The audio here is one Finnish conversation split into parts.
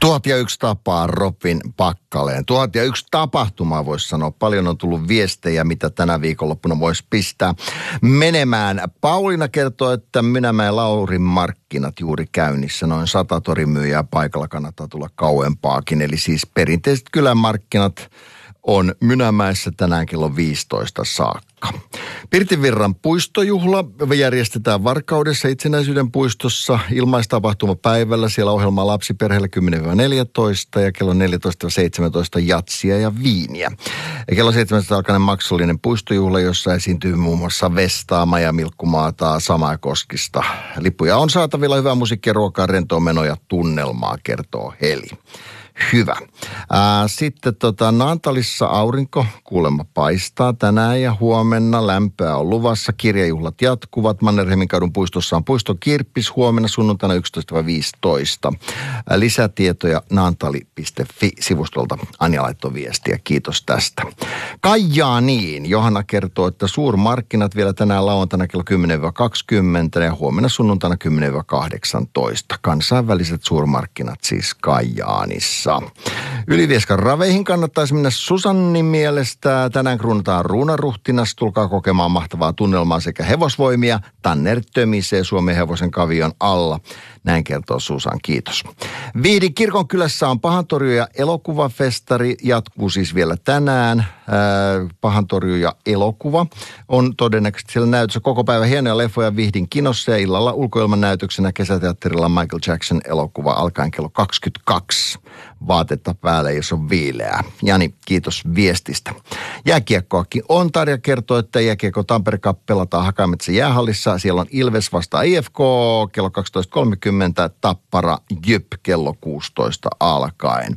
1001 tapaa Robin Packaleen. 1001 tapahtumaa voisi sanoa. Paljon on tullut viestejä, mitä tänä viikonloppuna voisi pistää menemään. Pauliina kertoo, että Mynämäen Laurin markkinat juuri käynnissä. Noin 100 torimyyjää paikalla, kannattaa tulla kauempaakin. Eli siis perinteiset kylänmarkkinat on Mynämäessä tänään kello 15 saakka. Pirtinvirran puistojuhla järjestetään Varkaudessa Itsenäisyyden puistossa ilmaistapahtuma-päivällä. Siellä ohjelmaa lapsiperheelle 10-14 ja kello 14-17 jatsia ja viiniä. Ja kello 17 alkainen maksullinen puistojuhla, jossa esiintyy muun muassa Vestaama ja Milkkumaata Samajakoskista. Lippuja on saatavilla, hyvää musiikkia, ruokaa, rentoa menoa ja tunnelmaa, kertoo Heli. Hyvä. Sitten Naantalissa aurinko kuulemma paistaa tänään ja huomenna. Lämpöä on luvassa. Kirjajuhlat jatkuvat. Mannerheimin puistossa on puistokirppis huomenna sunnuntaina 11-15. Lisätietoja naantali.fi-sivustolta. Anja laittoi viestiä. Kiitos tästä. Kajaaniin. Johanna kertoo, että suurmarkkinat vielä tänään lauantaina kello 10-20 ja huomenna sunnuntaina 10-18. Kansainväliset suurmarkkinat siis Kajaanissa. Ylivieskan raveihin kannattaisi mennä Susannin mielestä. Tänään kruunataan Ruunaruhtinas. Tulkaa kokemaan mahtavaa tunnelmaa sekä hevosvoimia. Tanner tömisee Suomen hevosen kavion alla. Näin kertoo Susan, kiitos. Vihdin kirkonkylässä on Pahantorju ja elokuvafestari. Jatkuu siis vielä tänään. Pahantorju ja elokuva on todennäköisesti siellä näytössä koko päivä. Hienoja leffoja Vihdin kinossa ja illalla ulkoilman näytöksenä kesäteatterilla Michael Jackson elokuva alkaen kello 22. Vaatetta päälle, jos on viileää. Jani, kiitos viestistä. Jääkiekkoakin on. Tarja kertoo, että jääkiekko Tampere Cup pelataan Hakametsän jäähallissa. Siellä on Ilves vastaan IFK kello 12.30, Tappara Jyp kello 16 alkaen.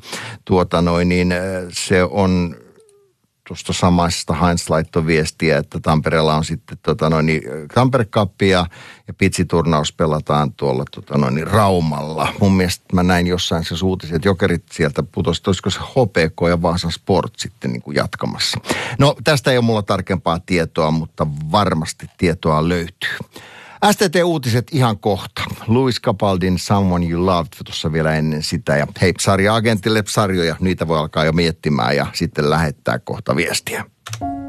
Se on tuosta samasta Heinz laittoi viestiä, että Tampereella on sitten Tampere Cup ja pitsiturnaus pelataan tuolla Raumalla. Mun mielestä mä näin jossain se uutisia, että Jokerit sieltä putosi, olisiko se HPK ja Vaasan Sport sitten niin kuin jatkamassa. No tästä ei ole mulla tarkempaa tietoa, mutta varmasti tietoa löytyy. STT-uutiset ihan kohta. Louis Capaldin Someone You Loved tuossa vielä ennen sitä. Ja hei, sarja-agentille sarjoja, niitä voi alkaa jo miettimään ja sitten lähettää kohta viestiä.